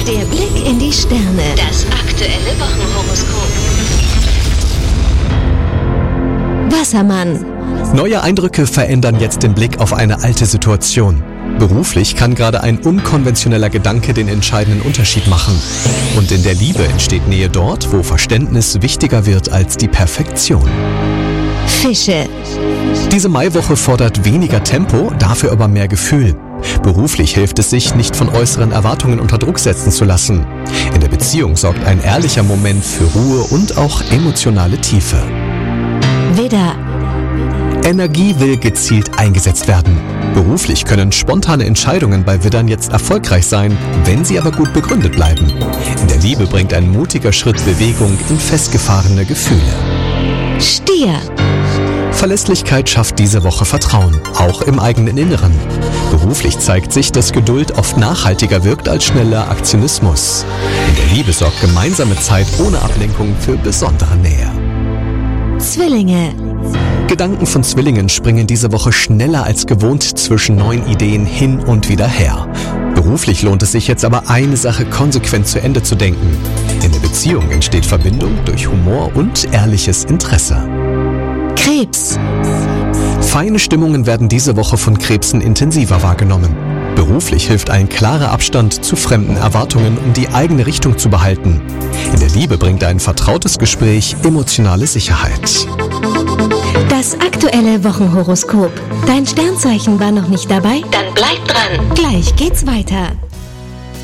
Der Blick in die Sterne. Das aktuelle Wochenhoroskop. Wassermann. Neue Eindrücke verändern jetzt den Blick auf eine alte Situation. Beruflich kann gerade ein unkonventioneller Gedanke den entscheidenden Unterschied machen. Und in der Liebe entsteht Nähe dort, wo Verständnis wichtiger wird als die Perfektion. Fische. Diese Maiwoche fordert weniger Tempo, dafür aber mehr Gefühl. Beruflich hilft es sich, nicht von äußeren Erwartungen unter Druck setzen zu lassen. In der Beziehung sorgt ein ehrlicher Moment für Ruhe und auch emotionale Tiefe. Widder. Energie will gezielt eingesetzt werden. Beruflich können spontane Entscheidungen bei Widdern jetzt erfolgreich sein, wenn sie aber gut begründet bleiben. In der Liebe bringt ein mutiger Schritt Bewegung in festgefahrene Gefühle. Stier. Verlässlichkeit schafft diese Woche Vertrauen, auch im eigenen Inneren. Beruflich zeigt sich, dass Geduld oft nachhaltiger wirkt als schneller Aktionismus. In der Liebe sorgt gemeinsame Zeit ohne Ablenkung für besondere Nähe. Zwillinge. Gedanken von Zwillingen springen diese Woche schneller als gewohnt zwischen neuen Ideen hin und wieder her. Beruflich lohnt es sich jetzt aber, eine Sache konsequent zu Ende zu denken. In der Beziehung entsteht Verbindung durch Humor und ehrliches Interesse. Krebs. Feine Stimmungen werden diese Woche von Krebsen intensiver wahrgenommen. Beruflich hilft ein klarer Abstand zu fremden Erwartungen, um die eigene Richtung zu behalten. In der Liebe bringt ein vertrautes Gespräch emotionale Sicherheit. Das aktuelle Wochenhoroskop. Dein Sternzeichen war noch nicht dabei? Dann bleib dran. Gleich geht's weiter.